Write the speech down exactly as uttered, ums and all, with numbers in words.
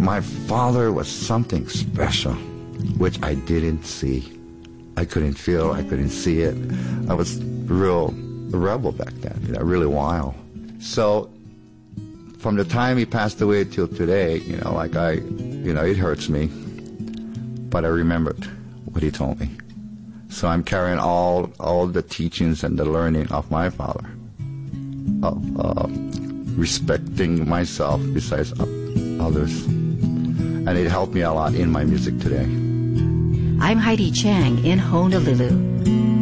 my father was something special, which I didn't see. I couldn't feel, I couldn't see it. I was real rebel back then, you know, really wild. So from the time he passed away till today, you know, like I, you know, it hurts me, but I remembered what he told me. So I'm carrying all all the teachings and the learning of my father, of uh, respecting myself besides others. And it helped me a lot in my music today. I'm Heidi Chang in Honolulu.